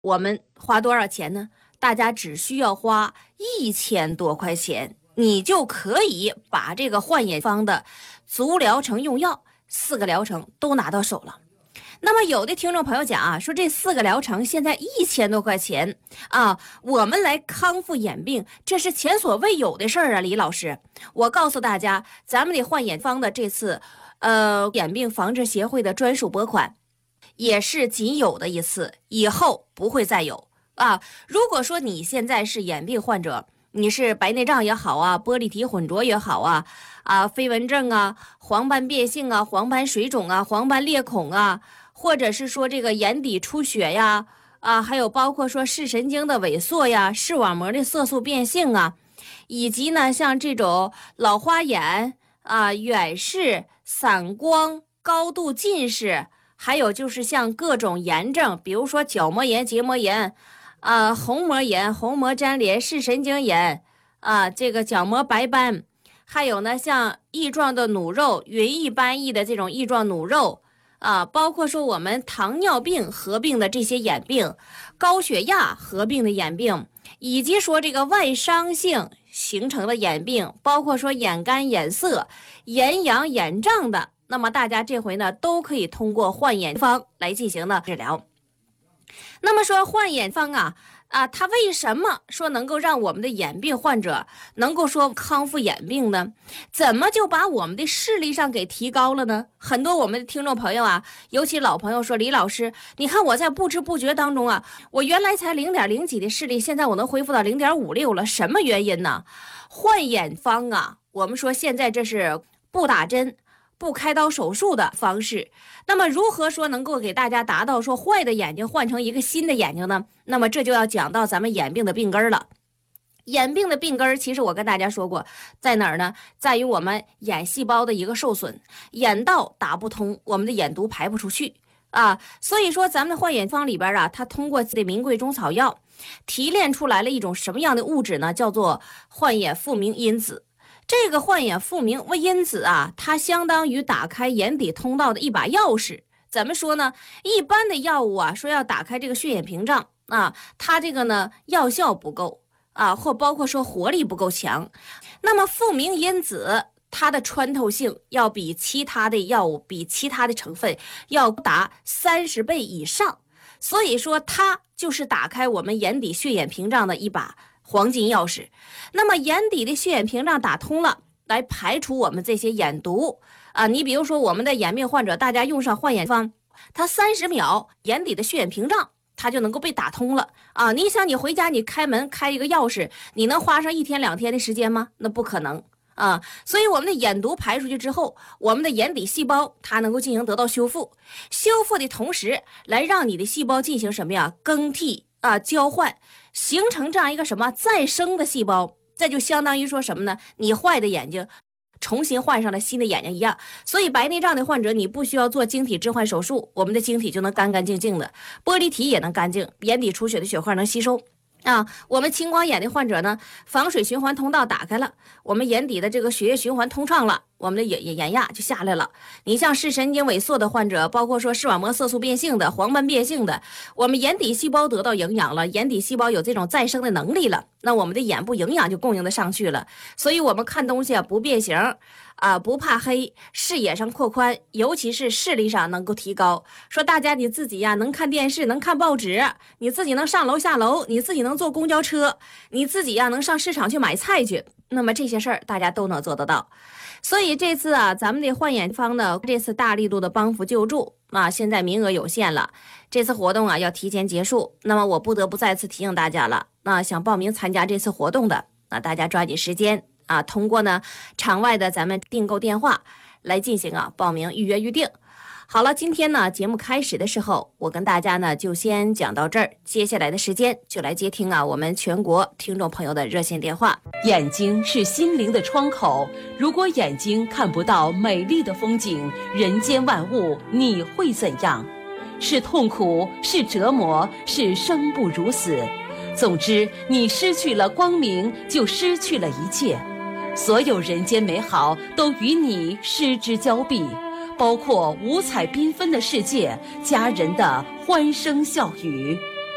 我们花多少钱呢？大家只需要花1000多块钱，你就可以把这个焕眼方的足疗程用药4个疗程都拿到手了。那么有的听众朋友讲啊，说这4个疗程现在1000多块钱啊，我们来康复眼病，这是前所未有的事儿啊，李老师。我告诉大家，咱们的焕眼方的这次眼病防治协会的专属拨款，也是仅有的一次，以后不会再有啊。如果说你现在是眼病患者，你是白内障也好啊，玻璃体混浊也好啊，飞蚊症啊，黄斑变性啊，黄斑水肿啊，黄斑裂孔啊，或者是说这个眼底出血呀，还有包括说视神经的萎缩呀，视网膜的色素变性啊，以及呢像这种老花眼啊、远视、散光、高度近视，还有就是像各种炎症，比如说角膜炎、结膜炎。虹膜炎、虹膜粘连、视神经炎这个角膜白斑，还有呢像翼状的弩肉、云翼斑翼的这种翼状弩肉包括说我们糖尿病合并的这些眼病，高血压合并的眼病，以及说这个外伤性形成的眼病，包括说眼干、眼涩、眼痒、眼胀的，那么大家这回呢都可以通过焕眼方来进行呢治疗。那么说焕眼方它为什么说能够让我们的眼病患者能够说康复眼病呢？怎么就把我们的视力上给提高了呢？很多我们的听众朋友尤其老朋友说，李老师，你看我在不知不觉当中我原来才0.0几的视力，现在我能恢复到0.56了，什么原因呢？焕眼方我们说现在这是不打针、不开刀手术的方式，那么如何说能够给大家达到说坏的眼睛换成一个新的眼睛呢？那么这就要讲到咱们眼病的病根了。眼病的病根其实我跟大家说过，在哪儿呢？在于我们眼细胞的一个受损，眼道打不通，我们的眼毒排不出去所以说咱们的焕眼方里边它通过的名贵中草药提炼出来了一种什么样的物质呢？叫做焕眼复明因子。这个焕眼复明因子它相当于打开眼底通道的一把钥匙。怎么说呢？一般的药物说要打开这个血眼屏障它这个呢药效不够或包括说活力不够强。那么复明因子它的穿透性要比其他的药物、比其他的成分要达30倍以上，所以说它就是打开我们眼底血眼屏障的一把黄金钥匙。那么眼底的血眼屏障打通了，来排除我们这些眼毒你比如说我们的眼病患者，大家用上焕眼方，它30秒眼底的血眼屏障它就能够被打通了你想你回家你开门开一个钥匙，你能花上1天2天的时间吗？那不可能所以我们的眼毒排出去之后，我们的眼底细胞它能够进行得到修复，修复的同时来让你的细胞进行什么呀？更替交换，形成这样一个什么再生的细胞。这就相当于说什么呢？你坏的眼睛重新换上了新的眼睛一样。所以白内障的患者你不需要做晶体置换手术，我们的晶体就能干干净净的，玻璃体也能干净，眼底出血的血块能吸收我们青光眼的患者呢，防水循环通道打开了，我们眼底的这个血液循环通畅了，我们的眼压就下来了。你像视神经萎缩的患者，包括说视网膜色素变性的、黄斑变性的，我们眼底细胞得到营养了，眼底细胞有这种再生的能力了，那我们的眼部营养就供应得上去了，所以我们看东西不变形不怕黑，视野上扩宽，尤其是视力上能够提高。说大家你自己能看电视，能看报纸，你自己能上楼下楼，你自己能坐公交车，你自己能上市场去买菜去，那么这些事儿大家都能做得到。所以这次咱们的焕眼方呢，这次大力度的帮扶救助现在名额有限了，这次活动要提前结束。那么我不得不再次提醒大家了，想报名参加这次活动的大家抓紧时间通过呢场外的咱们订购电话来进行报名预约预定。好了，今天呢节目开始的时候，我跟大家呢就先讲到这儿，接下来的时间就来接听我们全国听众朋友的热线电话。 眼睛是心灵的窗口，如果眼睛看不到美丽的风景，人间万物，你会怎样？是痛苦，是折磨，是生不如死。总之，你失去了光明，就失去了一切。所有人间美好都与你失之交臂，包括五彩缤纷的世界，家人的欢声笑语。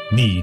你